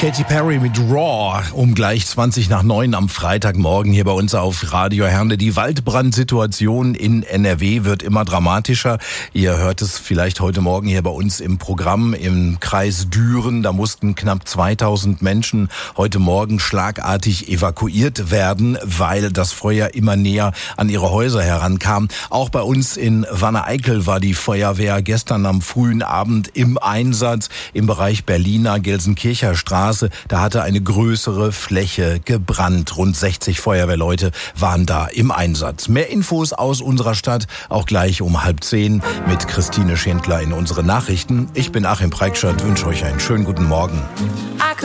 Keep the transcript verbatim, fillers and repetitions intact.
Katy Perry mit Raw um gleich zwanzig nach neun am Freitagmorgen hier bei uns auf Radio Herne. Die Waldbrandsituation in N R W wird immer dramatischer. Ihr hört es vielleicht heute Morgen hier bei uns im Programm im Kreis Düren. Da mussten knapp zweitausend Menschen heute Morgen schlagartig evakuiert werden, weil das Feuer immer näher an ihre Häuser herankam. Auch bei uns in Wanne-Eickel war die Feuerwehr gestern am frühen Abend im Einsatz im Bereich Berliner Gelsenkircher Straße. Da hatte eine größere Fläche gebrannt. Rund sechzig Feuerwehrleute waren da im Einsatz. Mehr Infos aus unserer Stadt auch gleich um halb zehn mit Christine Schindler in unsere Nachrichten. Ich bin Achim Preikschat, wünsche euch einen schönen guten Morgen.